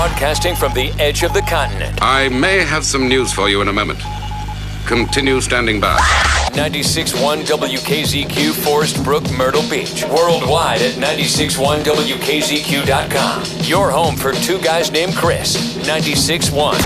Broadcasting from the edge of the continent. I may have some news for you in a moment. Continue standing by. 96.1 WKZQ, Forest Brook, Myrtle Beach. Worldwide at 96.1WKZQ.com. Your home for two guys named Chris. 96.1.